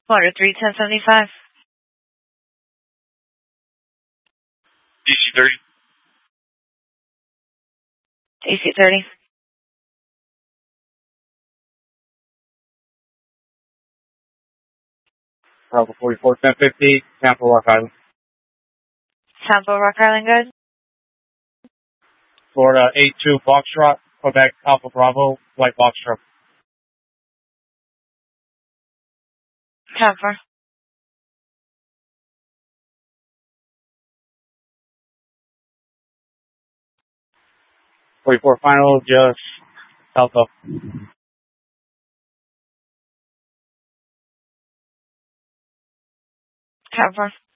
Water 31075. DC 30. AC 30. Bravo 44, 1050, Tampa, Rock Island. Tampa, Rock Island, good. Florida 82, Foxtrot, Quebec, Alpha Bravo, White Foxtrot. Tampa. 44 final, just south of. Tampa.